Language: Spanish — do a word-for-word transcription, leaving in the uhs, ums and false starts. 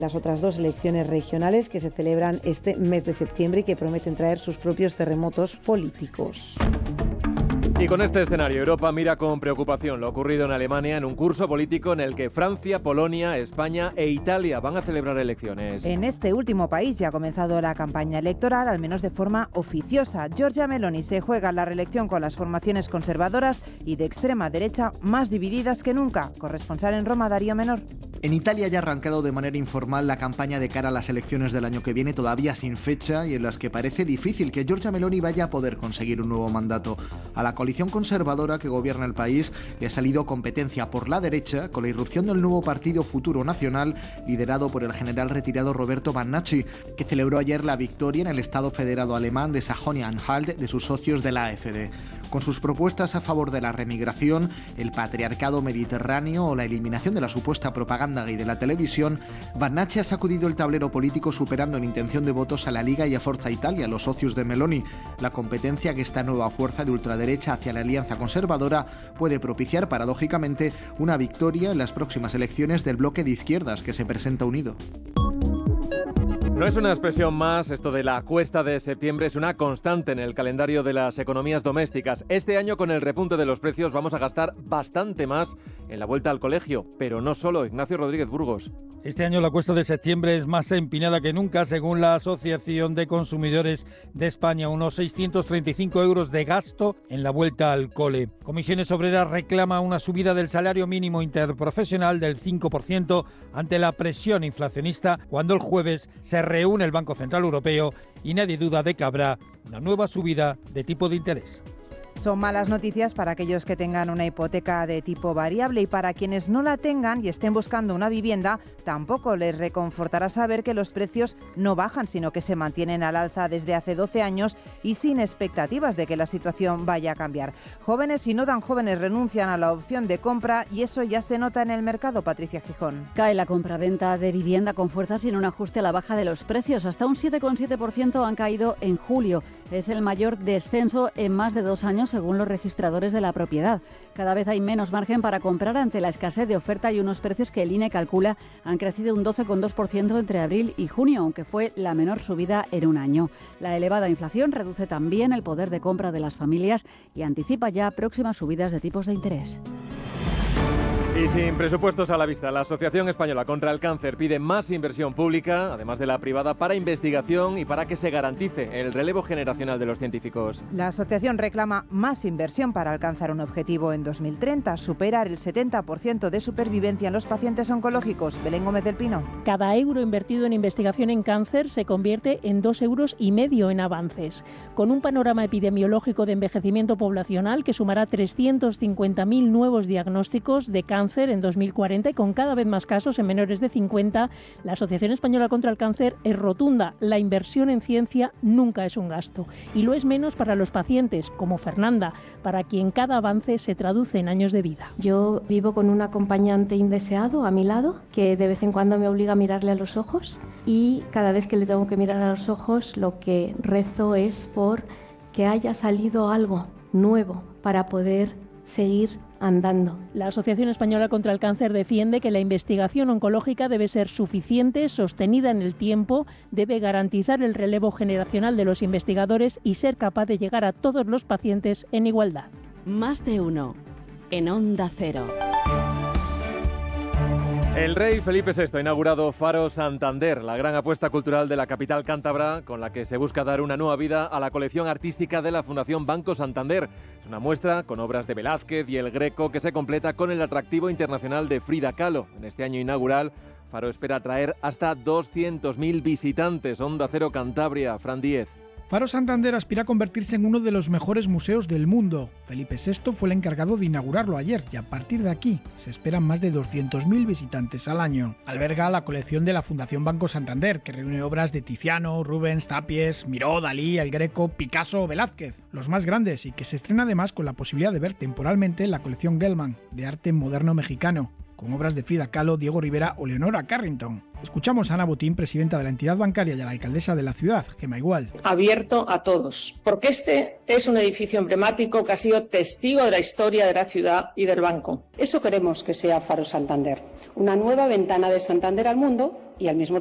Las otras dos elecciones regionales que se celebran este mes de septiembre y que prometen traer sus propios terremotos políticos. Y con este escenario, Europa mira con preocupación lo ocurrido en Alemania en un curso político en el que Francia, Polonia, España e Italia van a celebrar elecciones. En este último país ya ha comenzado la campaña electoral, al menos de forma oficiosa. Giorgia Meloni se juega la reelección con las formaciones conservadoras y de extrema derecha más divididas que nunca. Corresponsal en Roma, Darío Menor. En Italia ya ha arrancado de manera informal la campaña de cara a las elecciones del año que viene, todavía sin fecha, y en las que parece difícil que Giorgia Meloni vaya a poder conseguir un nuevo mandato. A la coalición conservadora que gobierna el país le ha salido competencia por la derecha con la irrupción del nuevo partido Futuro Nacional, liderado por el general retirado Roberto Bannacci, que celebró ayer la victoria en el Estado federado alemán de Sajonia-Anhalt de sus socios de la AfD. Con sus propuestas a favor de la remigración, el patriarcado mediterráneo o la eliminación de la supuesta propaganda gay de la televisión, Bannacci ha sacudido el tablero político superando en intención de votos a la Liga y a Forza Italia, los socios de Meloni. La competencia que esta nueva fuerza de ultraderecha hacia la alianza conservadora puede propiciar, paradójicamente, una victoria en las próximas elecciones del bloque de izquierdas que se presenta unido. No es una expresión más, esto de la cuesta de septiembre es una constante en el calendario de las economías domésticas. Este año, con el repunte de los precios, vamos a gastar bastante más en la vuelta al colegio, pero no solo. Ignacio Rodríguez Burgos. Este año la cuesta de septiembre es más empinada que nunca, según la Asociación de Consumidores de España, unos seiscientos treinta y cinco euros de gasto en la vuelta al cole. Comisiones Obreras reclama una subida del salario mínimo interprofesional del cinco por ciento ante la presión inflacionista, cuando el jueves se reúne el Banco Central Europeo y nadie duda de que habrá una nueva subida de tipo de interés. Son malas noticias para aquellos que tengan una hipoteca de tipo variable, y para quienes no la tengan y estén buscando una vivienda, tampoco les reconfortará saber que los precios no bajan, sino que se mantienen al alza desde hace doce años y sin expectativas de que la situación vaya a cambiar. Jóvenes y no tan jóvenes renuncian a la opción de compra y eso ya se nota en el mercado. Patricia Gijón. Cae la compraventa de vivienda con fuerza sin un ajuste a la baja de los precios. Hasta un siete coma siete por ciento han caído en julio. Es el mayor descenso en más de dos años, según los registradores de la propiedad. Cada vez hay menos margen para comprar ante la escasez de oferta y unos precios que el I N E calcula han crecido un doce coma dos por ciento entre abril y junio, aunque fue la menor subida en un año. La elevada inflación reduce también el poder de compra de las familias y anticipa ya próximas subidas de tipos de interés. Y sin presupuestos a la vista, la Asociación Española contra el Cáncer pide más inversión pública, además de la privada, para investigación y para que se garantice el relevo generacional de los científicos. La asociación reclama más inversión para alcanzar un objetivo en dos mil treinta, superar el setenta por ciento de supervivencia en los pacientes oncológicos. Belén Gómez del Pino. Cada euro invertido en investigación en cáncer se convierte en dos euros y medio en avances. Con un panorama epidemiológico de envejecimiento poblacional que sumará trescientos cincuenta mil nuevos diagnósticos de cáncer en dos mil cuarenta y con cada vez más casos en menores de cincuenta, la Asociación Española contra el Cáncer es rotunda. La inversión en ciencia nunca es un gasto, y lo es menos para los pacientes, como Fernanda, para quien cada avance se traduce en años de vida. Yo vivo con un acompañante indeseado a mi lado, que de vez en cuando me obliga a mirarle a los ojos, y cada vez que le tengo que mirar a los ojos, lo que rezo es por que haya salido algo nuevo para poder seguir andando. La Asociación Española contra el Cáncer defiende que la investigación oncológica debe ser suficiente, sostenida en el tiempo, debe garantizar el relevo generacional de los investigadores y ser capaz de llegar a todos los pacientes en igualdad. Más de uno en Onda Cero. El rey Felipe sexto ha inaugurado Faro Santander, la gran apuesta cultural de la capital cántabra, con la que se busca dar una nueva vida a la colección artística de la Fundación Banco Santander. Es una muestra con obras de Velázquez y El Greco que se completa con el atractivo internacional de Frida Kahlo. En este año inaugural, Faro espera atraer hasta doscientos mil visitantes. Onda Cero Cantabria, Fran Díez. Faro Santander aspira a convertirse en uno de los mejores museos del mundo. Felipe sexto fue el encargado de inaugurarlo ayer y a partir de aquí se esperan más de doscientos mil visitantes al año. Alberga la colección de la Fundación Banco Santander, que reúne obras de Tiziano, Rubens, Tapies, Miró, Dalí, El Greco, Picasso o Velázquez, los más grandes, y que se estrena además con la posibilidad de ver temporalmente la colección Gelman, de arte moderno mexicano. con obras de Frida Kahlo, Diego Rivera o Leonora Carrington. Escuchamos a Ana Botín, presidenta de la entidad bancaria, y a la alcaldesa de la ciudad, Gemma Igual. Abierto a todos, porque este es un edificio emblemático que ha sido testigo de la historia de la ciudad y del banco. Eso queremos que sea Faro Santander, una nueva ventana de Santander al mundo y al mismo